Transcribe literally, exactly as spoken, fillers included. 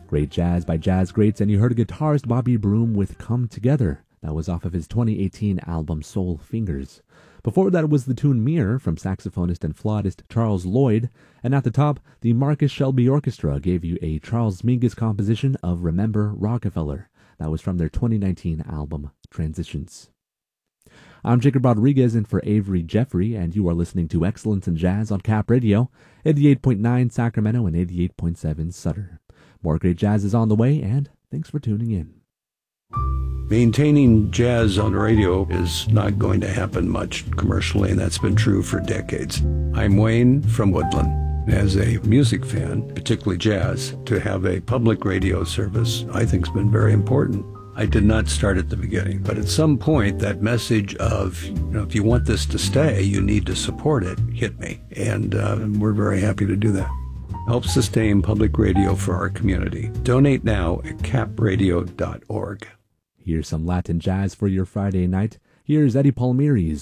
Great jazz by jazz greats, and you heard guitarist Bobby Broom with Come Together. That was off of his twenty eighteen album Soul Fingers. Before that was the tune Mirror from saxophonist and flautist Charles Lloyd, and at the top, the Marcus Shelby Orchestra gave you a Charles Mingus composition of Remember Rockefeller. That was from their twenty nineteen album Transitions. I'm Jacob Rodriguez in for Avery Jeffrey, and you are listening to Excellence in Jazz on Cap Radio, eighty-eight point nine Sacramento and eighty-eight point seven Sutter. More great jazz is on the way, and thanks for tuning in. Maintaining jazz on radio is not going to happen much commercially, and that's been true for decades. I'm Wayne from Woodland. As a music fan, particularly jazz, to have a public radio service I think has been very important. I did not start at the beginning, but at some point that message of, you know, if you want this to stay, you need to support it, hit me. And uh, we're very happy to do that. Help sustain public radio for our community. Donate now at cap radio dot org. Here's some Latin jazz for your Friday night. Here's Eddie Palmieri's